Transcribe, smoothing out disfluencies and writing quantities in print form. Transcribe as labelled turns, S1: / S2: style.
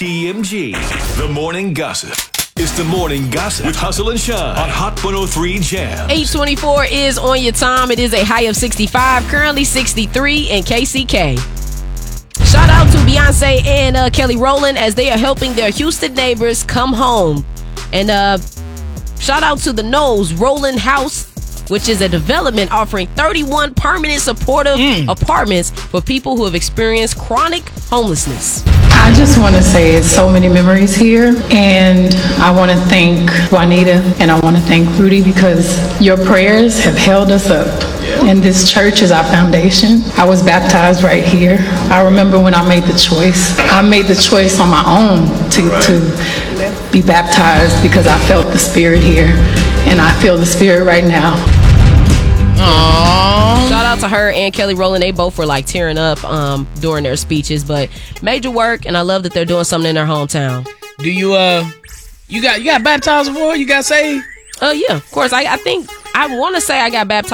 S1: TMG, the morning gossip. It's the morning gossip with Hustle and Shine on Hot 103 Jam.
S2: 8:24 is on your time. It is a high of 65, currently 63 in KCK. Shout out to Beyonce and Kelly Rowland as they are helping their Houston neighbors come home. And shout out to the Knowles Rowland House, which is a development offering 31 permanent supportive apartments for people who have experienced chronic homelessness.
S3: I just want to say it's so many memories here, and I want to thank Juanita and I want to thank Rudy because your prayers have held us up. And this church is our foundation. I was baptized right here. I remember when I made the choice. I made the choice on my own to be baptized because I felt the Spirit here, and I feel the Spirit right now.
S2: Aww. Shout out to her and Kelly Rowland. They both were like tearing up during their speeches, but major work, and I love that they're doing something in their hometown.
S4: Do you you got baptized before? You got saved?
S2: Yeah, of course. I think I want to say I got baptized